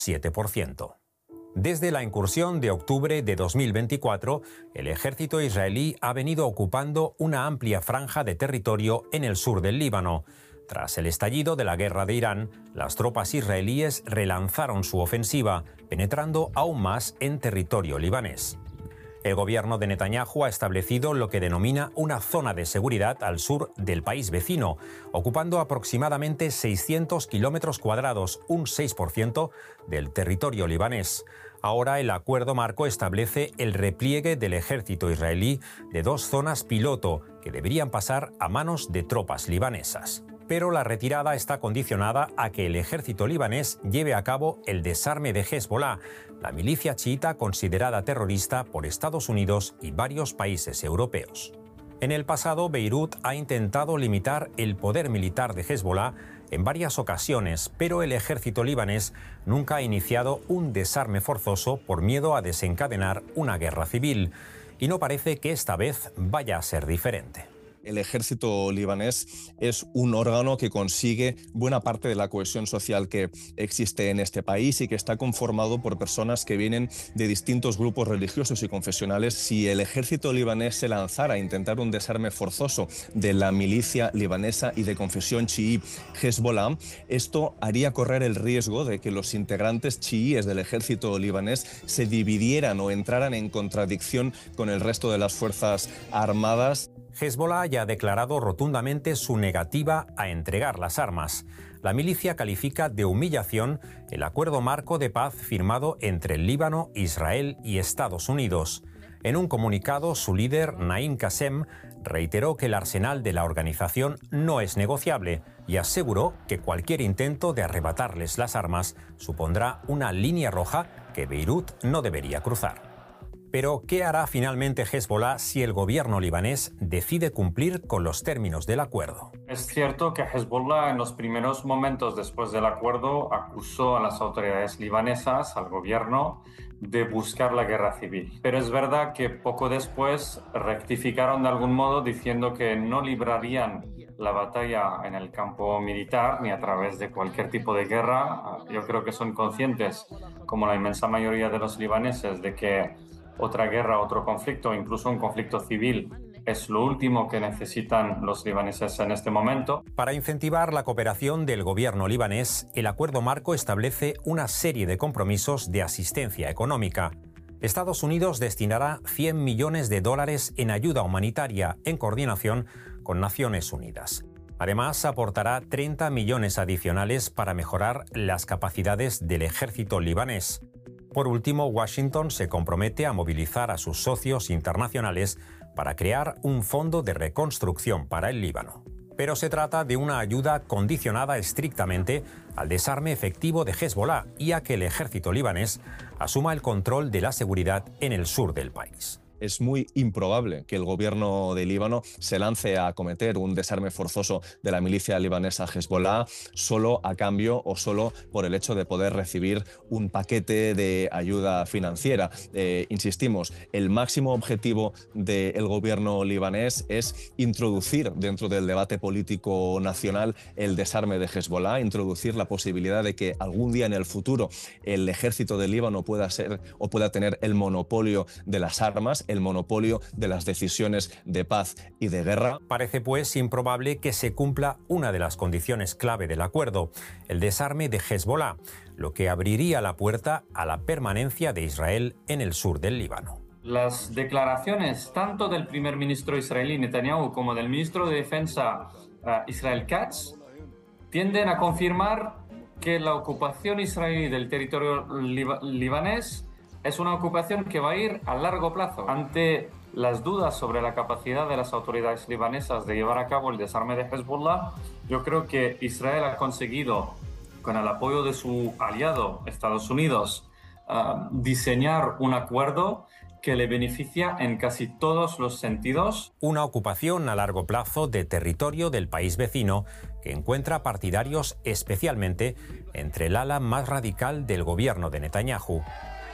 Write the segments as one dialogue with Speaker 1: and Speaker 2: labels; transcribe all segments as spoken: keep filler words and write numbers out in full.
Speaker 1: siete por ciento. Desde la incursión de octubre de dos mil veinticuatro, el ejército israelí ha venido ocupando una amplia franja de territorio en el sur del Líbano. Tras el estallido de la guerra de Irán, las tropas israelíes relanzaron su ofensiva, penetrando aún más en territorio libanés. El gobierno de Netanyahu ha establecido lo que denomina una zona de seguridad al sur del país vecino, ocupando aproximadamente seiscientos kilómetros cuadrados, un seis por ciento del territorio libanés. Ahora el acuerdo marco establece el repliegue del ejército israelí de dos zonas piloto que deberían pasar a manos de tropas libanesas. Pero la retirada está condicionada a que el ejército libanés lleve a cabo el desarme de Hezbollah, la milicia chiita considerada terrorista por Estados Unidos y varios países europeos. En el pasado, Beirut ha intentado limitar el poder militar de Hezbollah en varias ocasiones, pero el ejército libanés nunca ha iniciado un desarme forzoso por miedo a desencadenar una guerra civil, y no parece que esta vez vaya a ser diferente.
Speaker 2: El ejército libanés es un órgano que consigue buena parte de la cohesión social que existe en este país y que está conformado por personas que vienen de distintos grupos religiosos y confesionales. Si el ejército libanés se lanzara a intentar un desarme forzoso de la milicia libanesa y de confesión chií Hezbollah, esto haría correr el riesgo de que los integrantes chiíes del ejército libanés se dividieran o entraran en contradicción con el resto de las fuerzas armadas.
Speaker 1: Hezbollah ya ha declarado rotundamente su negativa a entregar las armas. La milicia califica de humillación el acuerdo marco de paz firmado entre el Líbano, Israel y Estados Unidos. En un comunicado, su líder, Naim Qassem, reiteró que el arsenal de la organización no es negociable y aseguró que cualquier intento de arrebatarles las armas supondrá una línea roja que Beirut no debería cruzar. Pero, ¿qué hará finalmente Hezbollah si el gobierno libanés decide cumplir con los términos del acuerdo?
Speaker 3: Es cierto que Hezbollah en los primeros momentos después del acuerdo acusó a las autoridades libanesas, al gobierno, de buscar la guerra civil. Pero es verdad que poco después rectificaron de algún modo diciendo que no librarían la batalla en el campo militar ni a través de cualquier tipo de guerra. Yo creo que son conscientes, como la inmensa mayoría de los libaneses, de que otra guerra, otro conflicto, incluso un conflicto civil, es lo último que necesitan los libaneses en este momento.
Speaker 1: Para incentivar la cooperación del gobierno libanés, el acuerdo marco establece una serie de compromisos de asistencia económica. Estados Unidos destinará cien millones de dólares en ayuda humanitaria en coordinación con Naciones Unidas. Además, aportará treinta millones adicionales para mejorar las capacidades del ejército libanés. Por último, Washington se compromete a movilizar a sus socios internacionales para crear un fondo de reconstrucción para el Líbano. Pero se trata de una ayuda condicionada estrictamente al desarme efectivo de Hezbollah y a que el ejército libanés asuma el control de la seguridad en el sur del país.
Speaker 2: Es muy improbable que el gobierno de Líbano se lance a acometer un desarme forzoso de la milicia libanesa Hezbollah solo a cambio o solo por el hecho de poder recibir un paquete de ayuda financiera. Eh, insistimos, el máximo objetivo del gobierno libanés es introducir dentro del debate político nacional el desarme de Hezbollah, introducir la posibilidad de que algún día en el futuro el ejército de Líbano pueda ser o pueda tener el monopolio de las armas, el monopolio de las decisiones de paz y de guerra.
Speaker 1: Parece pues improbable que se cumpla una de las condiciones clave del acuerdo, el desarme de Hezbollah, lo que abriría la puerta a la permanencia de Israel en el sur del Líbano.
Speaker 3: Las declaraciones tanto del primer ministro israelí Netanyahu como del ministro de Defensa uh, Israel Katz tienden a confirmar que la ocupación israelí del territorio lib- libanés es una ocupación que va a ir a largo plazo. Ante las dudas sobre la capacidad de las autoridades libanesas de llevar a cabo el desarme de Hezbollah, yo creo que Israel ha conseguido, con el apoyo de su aliado Estados Unidos, uh, diseñar un acuerdo que le beneficia en casi todos los sentidos.
Speaker 1: Una ocupación a largo plazo de territorio del país vecino que encuentra partidarios especialmente entre el ala más radical del gobierno de Netanyahu.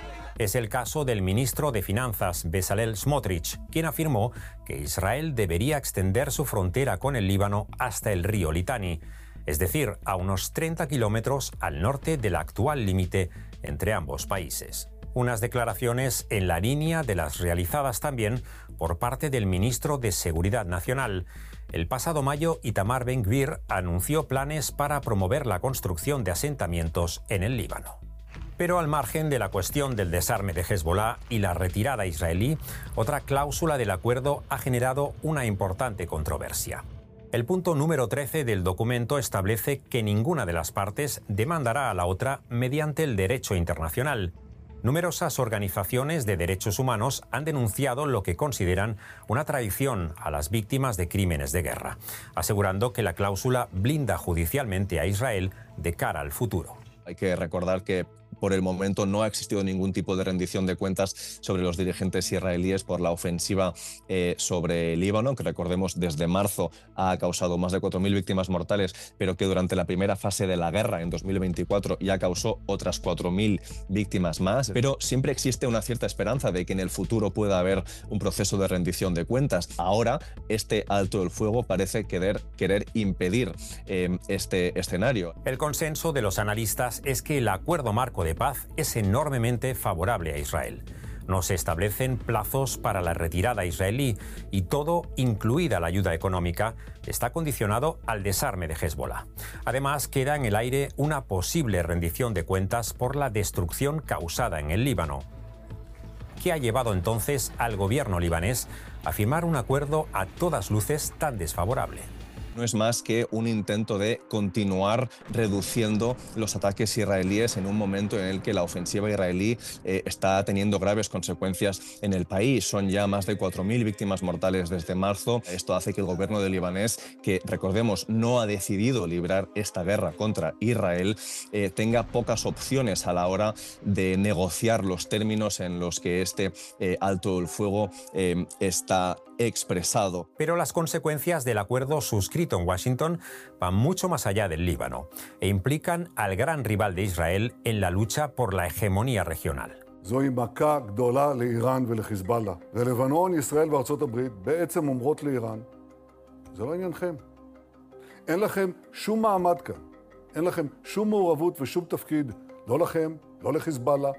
Speaker 1: Es el caso del ministro de Finanzas, Bezalel Smotrich, quien afirmó que Israel debería extender su frontera con el Líbano hasta el río Litani, es decir, a unos treinta kilómetros al norte del actual límite entre ambos países. Unas declaraciones en la línea de las realizadas también por parte del ministro de Seguridad Nacional. El pasado mayo, Itamar Ben-Gvir anunció planes para promover la construcción de asentamientos en el Líbano. Pero al margen de la cuestión del desarme de Hezbollah y la retirada israelí, otra cláusula del acuerdo ha generado una importante controversia. El punto número trece del documento establece que ninguna de las partes demandará a la otra mediante el derecho internacional. Numerosas organizaciones de derechos humanos han denunciado lo que consideran una traición a las víctimas de crímenes de guerra, asegurando que la cláusula blinda judicialmente a Israel de cara al futuro.
Speaker 2: Hay que recordar que por el momento no ha existido ningún tipo de rendición de cuentas sobre los dirigentes israelíes por la ofensiva eh, sobre Líbano, que recordemos desde marzo ha causado más de cuatro mil víctimas mortales, pero que durante la primera fase de la guerra en dos mil veinticuatro ya causó otras cuatro mil víctimas más. Pero siempre existe una cierta esperanza de que en el futuro pueda haber un proceso de rendición de cuentas. Ahora este alto el fuego parece querer, querer impedir eh, este escenario.
Speaker 1: El consenso de los analistas es que el acuerdo marco de paz es enormemente favorable a Israel. No se establecen plazos para la retirada israelí y todo, incluida la ayuda económica, está condicionado al desarme de Hezbollah. Además, queda en el aire una posible rendición de cuentas por la destrucción causada en el Líbano. ¿Qué ha llevado entonces al gobierno libanés a firmar un acuerdo a todas luces tan desfavorable?
Speaker 2: No es más que un intento de continuar reduciendo los ataques israelíes en un momento en el que la ofensiva israelí eh, está teniendo graves consecuencias en el país. Son ya más de cuatro mil víctimas mortales desde marzo. Esto hace que el gobierno de libanés, que recordemos no ha decidido librar esta guerra contra Israel, eh, tenga pocas opciones a la hora de negociar los términos en los que este eh, alto el fuego eh, está expresado.
Speaker 1: Pero las consecuencias del acuerdo suscrito en Washington van mucho más allá del Líbano e implican al gran rival de Israel en la lucha por la hegemonía regional.
Speaker 4: זוהי מכה גדולה לאיראן ולחיזבאללה. ולבנון, ישראל וארצות הברית בעצם אומרות לאיראן, זה לא עניינכם. אין לכם שום מעמד כאן. אין לכם שום מעורבות ושום תפקיד, לא לכם, לא לחיזבאללה,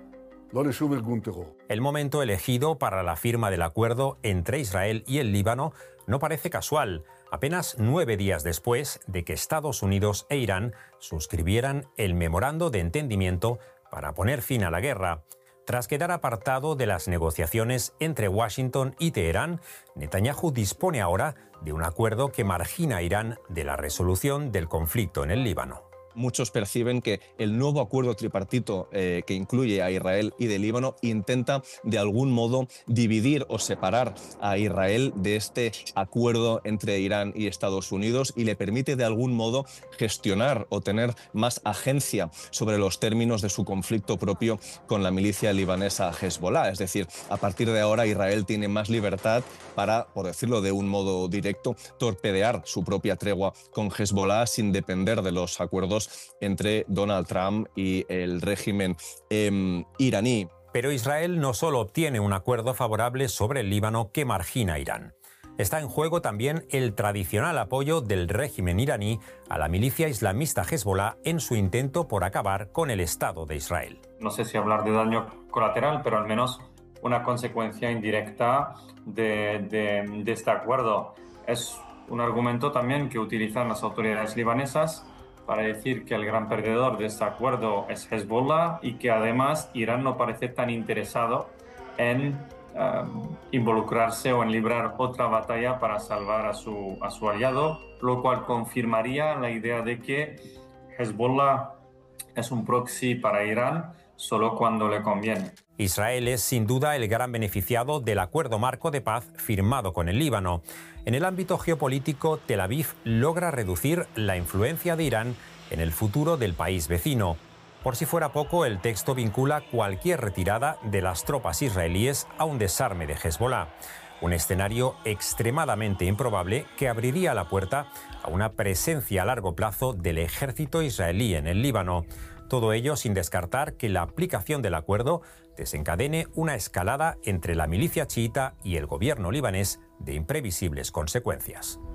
Speaker 1: El momento elegido para la firma del acuerdo entre Israel y el Líbano no parece casual, apenas nueve días después de que Estados Unidos e Irán suscribieran el memorando de entendimiento para poner fin a la guerra. Tras quedar apartado de las negociaciones entre Washington y Teherán, Netanyahu dispone ahora de un acuerdo que margina a Irán de la resolución del conflicto en el Líbano.
Speaker 2: Muchos perciben que el nuevo acuerdo tripartito eh, que incluye a Israel y de Líbano intenta de algún modo dividir o separar a Israel de este acuerdo entre Irán y Estados Unidos y le permite de algún modo gestionar o tener más agencia sobre los términos de su conflicto propio con la milicia libanesa Hezbollah. Es decir, a partir de ahora Israel tiene más libertad para, por decirlo de un modo directo, torpedear su propia tregua con Hezbollah sin depender de los acuerdos entre Donald Trump y el régimen eh, iraní.
Speaker 1: Pero Israel no solo obtiene un acuerdo favorable sobre el Líbano que margina a Irán. Está en juego también el tradicional apoyo del régimen iraní a la milicia islamista Hezbollah en su intento por acabar con el Estado de Israel.
Speaker 3: No sé si hablar de daño colateral, pero al menos una consecuencia indirecta de, de, de este acuerdo. Es un argumento también que utilizan las autoridades libanesas para decir que el gran perdedor de este acuerdo es Hezbollah y que además Irán no parece tan interesado en um, involucrarse o en librar otra batalla para salvar a su, a su aliado, lo cual confirmaría la idea de que Hezbollah es un proxy para Irán solo cuando le conviene.
Speaker 1: Israel es sin duda el gran beneficiado del acuerdo marco de paz firmado con el Líbano. En el ámbito geopolítico, Tel Aviv logra reducir la influencia de Irán en el futuro del país vecino. Por si fuera poco, el texto vincula cualquier retirada de las tropas israelíes a un desarme de Hezbollah. Un escenario extremadamente improbable que abriría la puerta a una presencia a largo plazo del ejército israelí en el Líbano. Todo ello sin descartar que la aplicación del acuerdo desencadene una escalada entre la milicia chiita y el gobierno libanés de imprevisibles consecuencias.